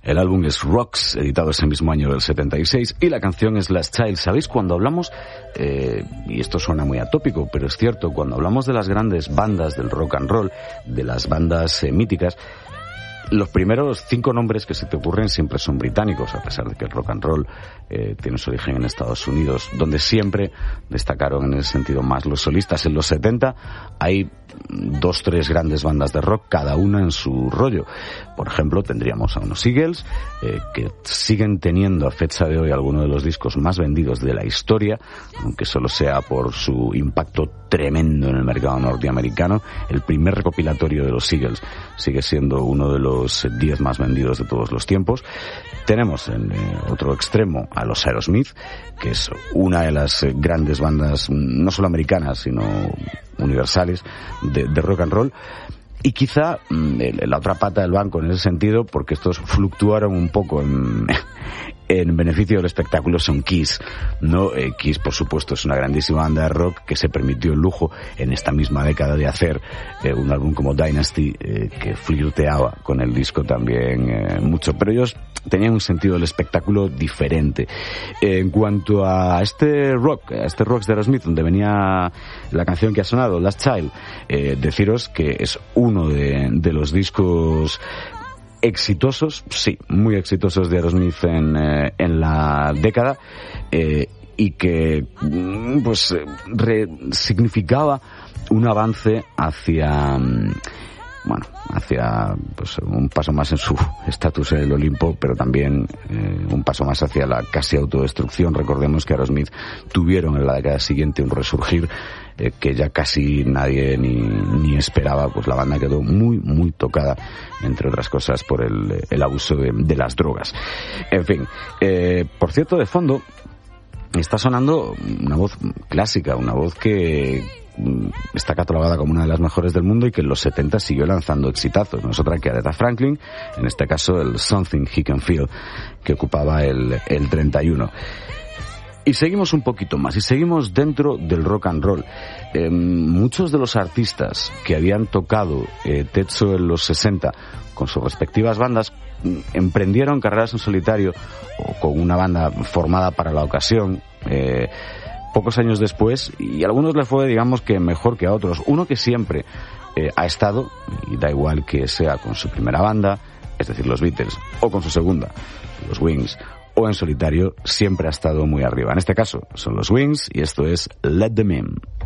El álbum es Rocks, editado ese mismo año del 76, y la canción es Last Child. ¿Sabéis? Cuando hablamos, y esto suena muy atópico, pero es cierto, cuando hablamos de las grandes bandas del rock and roll, de las bandas míticas, los primeros 5 nombres que se te ocurren siempre son británicos, a pesar de que el rock and roll tiene su origen en Estados Unidos, donde siempre destacaron en ese sentido más los solistas. En los 70 hay 2-3 grandes bandas de rock, cada una en su rollo. Por ejemplo, tendríamos a unos Eagles, que siguen teniendo a fecha de hoy algunos de los discos más vendidos de la historia, aunque solo sea por su impacto tremendo en el mercado norteamericano. El primer recopilatorio de los Eagles sigue siendo uno de los 10 más vendidos de todos los tiempos. Tenemos en otro extremo a los Aerosmith, que es una de las grandes bandas, no solo americanas, sino universales, de rock and roll. Y quizá la otra pata del banco en ese sentido, porque estos fluctuaron un poco en beneficio del espectáculo, son Kiss, ¿no? Kiss, por supuesto, es una grandísima banda de rock que se permitió el lujo en esta misma década de hacer un álbum como Dynasty, que flirteaba con el disco también mucho, pero ellos tenían un sentido del espectáculo diferente. En cuanto a este Rocks de Aerosmith, donde venía la canción que ha sonado, Last Child, deciros que es uno de los discos exitosos, sí, muy exitosos de Aerosmith en la década, y que pues significaba un avance hacia pues un paso más en su estatus en el Olimpo, pero también un paso más hacia la casi autodestrucción. Recordemos que Aerosmith tuvieron en la década siguiente un resurgir que ya casi nadie ni esperaba. Pues la banda quedó muy tocada, entre otras cosas, por el abuso de las drogas. En fin, por cierto, de fondo está sonando una voz clásica, una voz que está catalogada como una de las mejores del mundo y que en los 70 siguió lanzando exitazos. No es otra que Aretha Franklin, en este caso el Something He Can Feel, que ocupaba el 31. Y seguimos un poquito más, y seguimos dentro del rock and roll. Muchos de los artistas que habían tocado techo en los 60 con sus respectivas bandas emprendieron carreras en solitario o con una banda formada para la ocasión, pocos años después, y a algunos les fue, digamos, que mejor que a otros. Uno que siempre ha estado, y da igual que sea con su primera banda, es decir, los Beatles, o con su segunda, los Wings, o en solitario, siempre ha estado muy arriba. En este caso son los Wings, y esto es Let Them In.